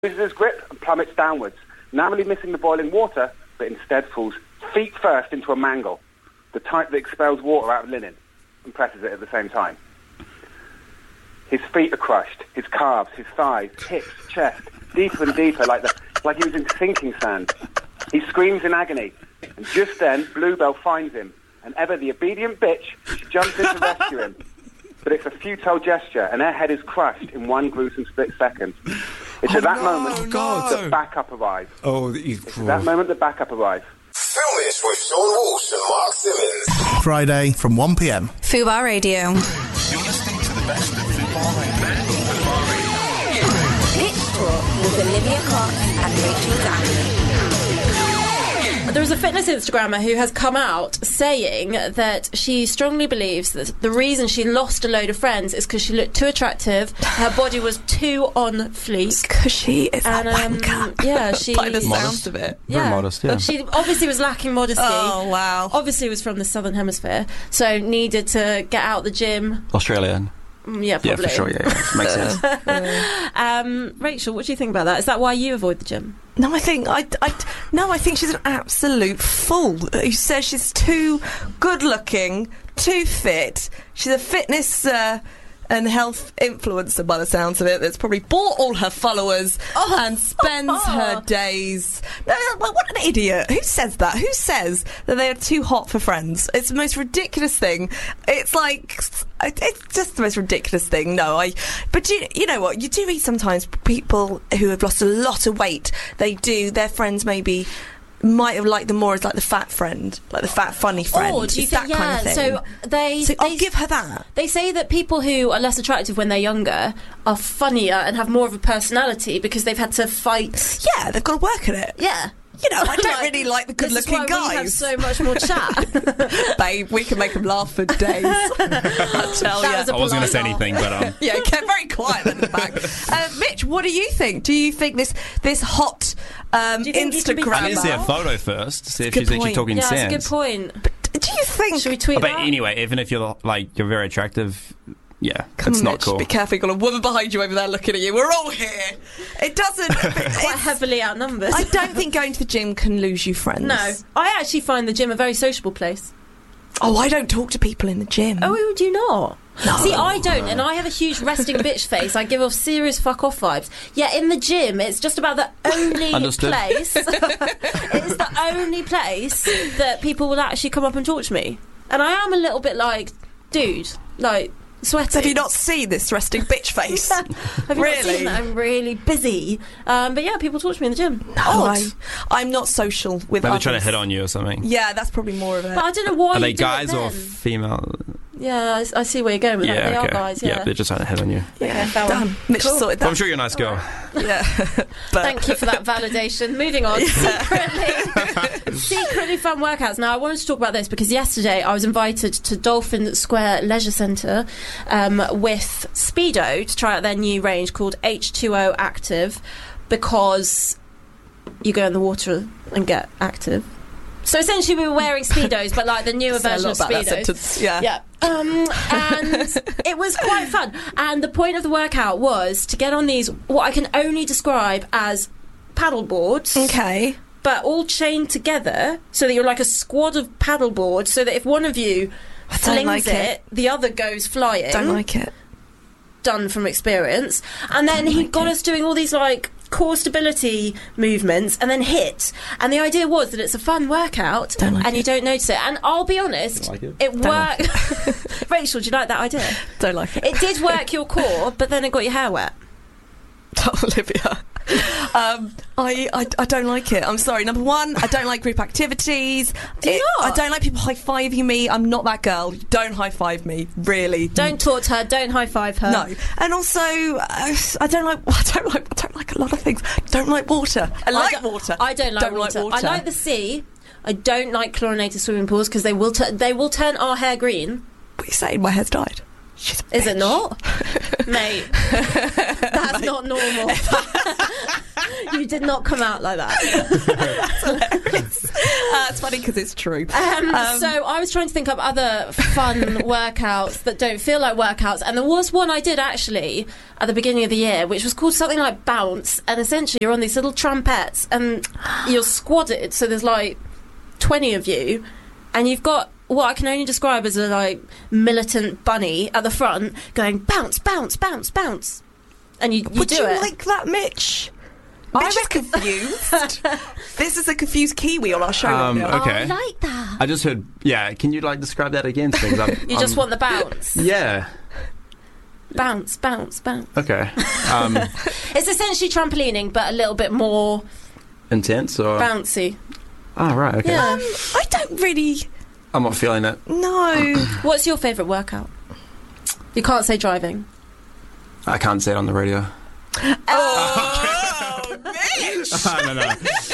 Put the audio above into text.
loses his grip and plummets downwards, narrowly missing the boiling water, but instead falls feet first into a mangle, the type that expels water out of linen and presses it at the same time. His feet are crushed, his calves, his thighs, hips, chest, deeper and deeper, like he was in sinking sand. He screams in agony, and just then Bluebell finds him, and ever the obedient bitch, she jumps in to rescue him. But it's a futile gesture, and her head is crushed in one gruesome split second. It's at that moment that backup arrives. It's at that moment that backup arrives. Filmish with Sean Walsh and Mark Simmons. Friday from 1 p.m. Fubar Radio. You're listening to the best of Fubar Radio. Pitch Talk with Olivia Cox and Rachel Downey. There was a fitness Instagrammer who has come out saying that she strongly believes that the reason she lost a load of friends is because she looked too attractive, her body was too on fleek. Because she is a wanker. Yeah, she... By the sound of it. Very modest, yeah. She obviously was lacking modesty. Oh, wow. Obviously was from the Southern Hemisphere, so needed to get out the gym. Australian. Yeah, probably. Yeah, for sure, yeah. Makes sense. Rachel, what do you think about that? Is that why you avoid the gym? No, I think she's an absolute fool who says she's too good looking, too fit. She's a fitness and health influencer by the sounds of it, that's probably bought all her followers and spends her days... No, what an idiot. Who says that? Who says that they are too hot for friends? It's the most ridiculous thing. It's like... It's just the most ridiculous thing. But you know what? You do read sometimes people who have lost a lot of weight. Their friends might have liked them more as like the fat friend, like the fat funny friend. Oh, do you think, that kind of thing. So I'll give her that. They say that people who are less attractive when they're younger are funnier and have more of a personality because they've had to fight. Yeah, they've got to work at it. Yeah. You know, I don't really like the good-looking guys. We have so much more chat. Babe, we can make them laugh for days. I tell you. I wasn't going to say anything, but... Yeah, kept very quiet at the back. Mitch, what do you think? Do you think this hot Instagram... I need to see a photo first to see if she's actually talking sense. Yeah, that's a good point. But do you think... Should we tweet that? But anyway, even if you're very attractive... Yeah, Come it's on, not Mitch, cool. Be careful, you've got a woman behind you over there looking at you. We're all here. It doesn't... Quite heavily outnumbered. I don't think going to the gym can lose you friends. No. I actually find the gym a very sociable place. Oh, I don't talk to people in the gym. Oh, do you not? No. See, I don't, and I have a huge resting bitch face. I give off serious fuck off vibes. Yeah, in the gym, it's just about the only place. It's the only place that people will actually come up and talk to me. And I am a little bit like, dude, like... sweating. Have you not seen this resting bitch face? Have you really? not seen that? I'm really busy. But yeah, people talk to me in the gym. No, I'm not social with Maybe others. trying to hit on you or something. Yeah, that's probably more of it. But I don't know why. Are they you do guys it or then. female? Yeah, I see where you're going with that. They are guys, yeah. Yeah, they're just trying to hit on you. Yeah, that Damn, one. Mitch Cool. sorted that. But I'm sure you're a nice girl. Yeah. Thank you for that validation. Moving on. Secretly fun workouts. Now, I wanted to talk about this because yesterday I was invited to Dolphin Square Leisure Centre with Speedo to try out their new range called H2O Active, because you go in the water and get active. So essentially we were wearing Speedos, but like the newer version of Speedos. Yeah. And it was quite fun. And the point of the workout was to get on these, what I can only describe as paddle boards. Okay. But all chained together so that you're like a squad of paddle boards, so that if one of you flings it, the other goes flying. Don't like it. Done from experience. And then he got us doing all these like core stability movements and then hit. And the idea was that it's a fun workout and you don't notice it. And I'll be honest, it worked. Rachel, do you like that idea? Don't like it. It did work your core, but then it got your hair wet. Olivia. I don't like it. I'm sorry. Number one, I don't like group activities. Do you not? I don't like people high-fiving me. I'm not that girl. Don't high-five me. Really. Don't taunt her. Don't high-five her. No. And also, I don't like a lot of things. Don't like water. I like water. I don't like water. I like the sea. I don't like chlorinated swimming pools because they will turn our hair green. What are you saying? My hair's dyed. Is it not? Mate, that's not normal. You did not come out like that. That's hilarious. That's funny because it's true. So I was trying to think of other fun workouts that don't feel like workouts, and there was one I did actually at the beginning of the year, which was called something like Bounce, and essentially you're on these little trampettes and you're squatted, so there's like 20 of you, and you've got what I can only describe as a like militant bunny at the front going bounce, bounce, bounce, bounce, and you Would do you it. like that, Mitch? Mitch is confused. This is a confused Kiwi on our show right now. Okay. I like that. I just heard. Yeah, can you like describe that again to me? 'Cause You just want the bounce. Yeah. Bounce, bounce, bounce. Okay. It's essentially trampolining, but a little bit more Intense or? bouncy. Oh right. Okay. Yeah. I don't really I'm not feeling it. know. What's your favourite workout? You can't say driving. I can't say it on the radio. Oh, Mitch! No.